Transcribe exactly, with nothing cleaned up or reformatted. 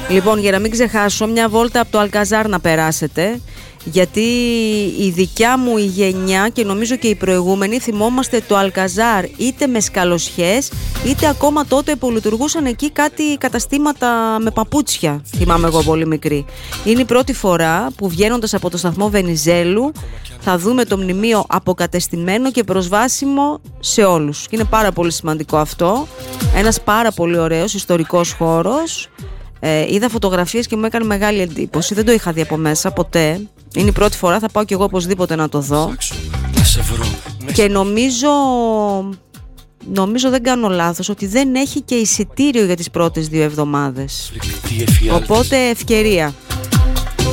Λοιπόν, για να μην ξεχάσω, μια βόλτα από το Αλκαζάρ να περάσετε, γιατί η δικιά μου η γενιά και νομίζω και οι προηγούμενοι θυμόμαστε το Αλκαζάρ είτε με σκαλοσιές, είτε ακόμα τότε που λειτουργούσαν εκεί κάτι καταστήματα με παπούτσια. Θυμάμαι εγώ πολύ μικρή. Είναι η πρώτη φορά που βγαίνοντας από το σταθμό Βενιζέλου θα δούμε το μνημείο αποκατεστημένο και προσβάσιμο σε όλους. Είναι πάρα πολύ σημαντικό αυτό. Ένας πάρα πολύ ωραίος ιστορικός χώρος. Ε, είδα φωτογραφίες και μου έκανε μεγάλη εντύπωση. Δεν το είχα δει από μέσα ποτέ. Είναι η πρώτη φορά, θα πάω κι εγώ οπωσδήποτε να το δω. Και νομίζω, νομίζω δεν κάνω λάθος, ότι δεν έχει και εισιτήριο για τις πρώτες δύο εβδομάδες. Οπότε ευκαιρία.